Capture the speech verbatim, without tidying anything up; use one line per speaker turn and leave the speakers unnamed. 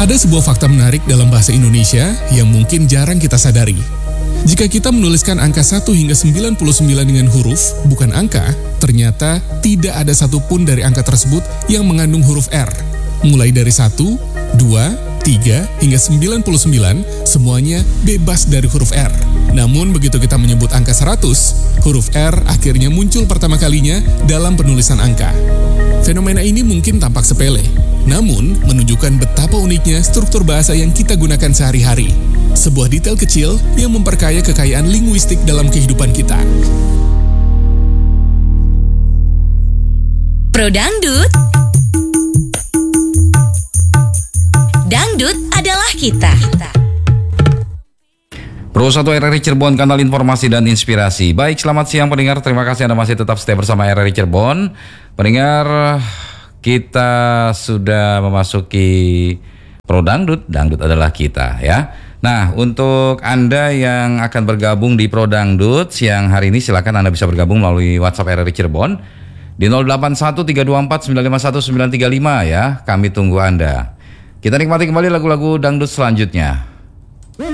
Ada sebuah fakta menarik dalam bahasa Indonesia yang mungkin jarang kita sadari. Jika kita menuliskan angka satu hingga sembilan puluh sembilan dengan huruf, bukan angka, ternyata tidak ada satupun dari angka tersebut yang mengandung huruf R. Mulai dari satu, dua, tiga, hingga sembilan puluh sembilan, semuanya bebas dari huruf R. Namun begitu kita menyebut angka seratus, huruf R akhirnya muncul pertama kalinya dalam penulisan angka. Fenomena ini mungkin tampak sepele, namun menunjukkan betapa uniknya struktur bahasa yang kita gunakan sehari-hari. Sebuah detail kecil yang memperkaya kekayaan linguistik dalam kehidupan kita.
Pro Dangdut. Dangdut adalah kita.
Pro satu R R I Cirebon, kanal informasi dan inspirasi. Baik, selamat siang pendengar. Terima kasih Anda masih tetap stay bersama R R I Cirebon. Pendengar, kita sudah memasuki Pro Dangdut. Dangdut adalah kita, ya. Nah, untuk Anda yang akan bergabung di Pro Dangdut siang hari ini, silakan Anda bisa bergabung melalui WhatsApp R R I Cirebon di nol delapan satu tiga dua empat sembilan lima satu sembilan tiga lima, ya. Kami tunggu Anda. Kita nikmati kembali lagu-lagu dangdut selanjutnya.